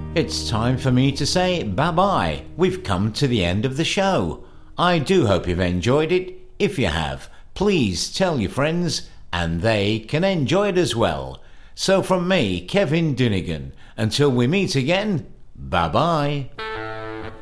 It's time for me to say bye-bye. We've come to the end of the show. I do hope you've enjoyed it. If you have, please tell your friends and they can enjoy it as well. So from me, Kevin Dunigan, until we meet again, bye-bye.